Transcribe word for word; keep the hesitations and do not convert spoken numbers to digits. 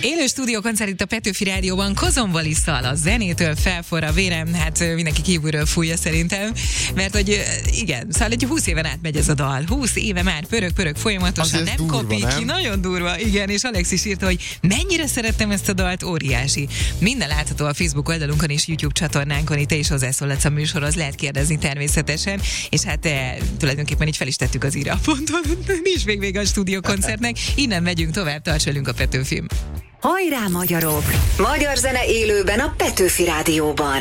Élő stúdiókoncert itt a Petőfi Rádióban, Kozomvoli szal, a zenétől felforra a vérem, hát mindenki kívülről fújja szerintem, mert hogy igen, szóval egy húsz éven átmegy ez a dal, húsz éve már pörög, pörög folyamatosan, nem durva, kopik nem? ki, nagyon durva, igen, és Alex is írta, hogy mennyire szerettem ezt a dalt, óriási. Minden látható a Facebook oldalunkon és YouTube csatornánkon, itt te is hozzászólhatsz a műsorhoz, lehet kérdezni természetesen, és hát e, tulajdonképpen így fel is tettük az írásponton, nincs még vége a stúdiókoncertnek, innen megyünk tovább, tarts velünk a Petőfin. Hajrá, magyarok! Magyar zene élőben a Petőfi Rádióban.